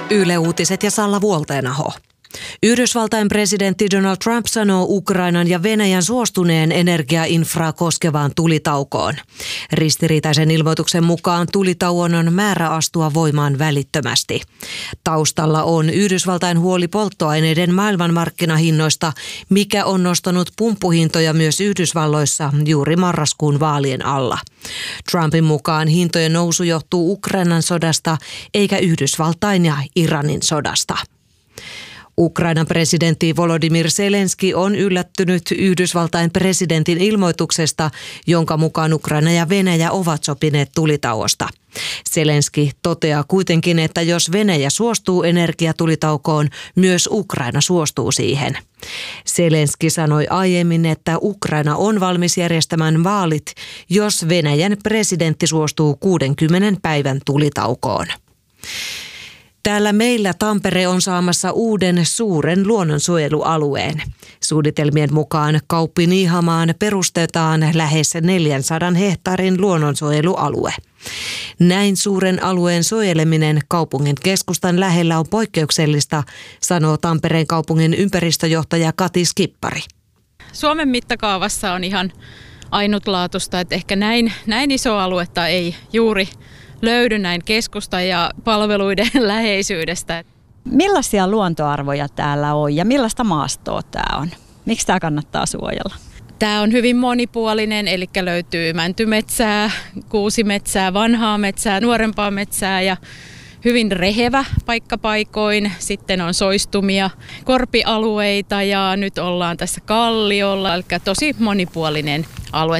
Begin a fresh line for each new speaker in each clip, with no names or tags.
Yle Uutiset ja Salla Vuolteenaho. Yhdysvaltain presidentti Donald Trump sanoo Ukrainan ja Venäjän suostuneen energiainfraa koskevaan tulitaukoon. Ristiriitaisen ilmoituksen mukaan tulitauon on määrä astua voimaan välittömästi. Taustalla on Yhdysvaltain huoli polttoaineiden maailmanmarkkinahinnoista, mikä on nostanut pumppuhintoja myös Yhdysvalloissa juuri marraskuun vaalien alla. Trumpin mukaan hintojen nousu johtuu Ukrainan sodasta eikä Yhdysvaltain ja Iranin sodasta. Ukrainan presidentti Volodymyr Zelenski on yllättynyt Yhdysvaltain presidentin ilmoituksesta, jonka mukaan Ukraina ja Venäjä ovat sopineet tulitauosta. Zelenski toteaa kuitenkin, että jos Venäjä suostuu energiatulitaukoon, myös Ukraina suostuu siihen. Zelenski sanoi aiemmin, että Ukraina on valmis järjestämään vaalit, jos Venäjän presidentti suostuu 60 päivän tulitaukoon. Täällä meillä Tampere on saamassa uuden suuren luonnonsuojelualueen. Suunnitelmien mukaan Kauppiniihamaan perustetaan lähes 400 hehtaarin luonnonsuojelualue. Näin suuren alueen suojeleminen kaupungin keskustan lähellä on poikkeuksellista, sanoo Tampereen kaupungin ympäristöjohtaja Kati Skippari.
Suomen mittakaavassa on ihan ainutlaatuista, että ehkä näin iso aluetta ei juuri löydy näin keskustan ja palveluiden läheisyydestä.
Millaisia luontoarvoja täällä on ja millaista maastoa tämä on? Miksi tämä kannattaa suojella?
Tämä on hyvin monipuolinen, eli löytyy mäntymetsää, kuusimetsää, vanhaa metsää, nuorempaa metsää ja hyvin rehevä paikkapaikoin. Sitten on soistumia, korpialueita ja nyt ollaan tässä kalliolla, eli tosi monipuolinen alue.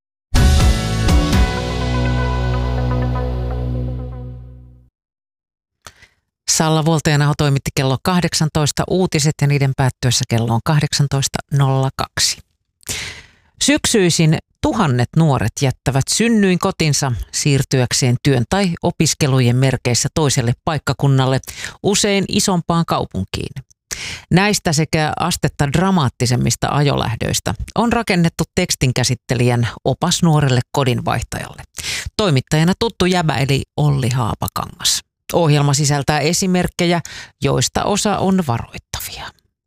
Salla Vuolteenaho toimitti kello 18 uutiset ja niiden päättyessä kello on 18.02. Syksyisin tuhannet nuoret jättävät synnyinkotinsa siirtyäkseen työn tai opiskelujen merkeissä toiselle paikkakunnalle, usein isompaan kaupunkiin. Näistä sekä astetta dramaattisemmista ajolähdöistä on rakennettu tekstinkäsittelijän opas nuorelle kodinvaihtajalle. Toimittajana tuttu jäbä eli Olli Haapakangas. Ohjelma sisältää esimerkkejä, joista osa on varoittavia.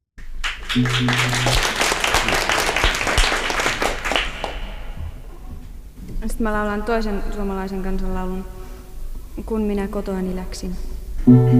Sitten mä laulan toisen suomalaisen kansanlaulun, kun minä kotoani läksin.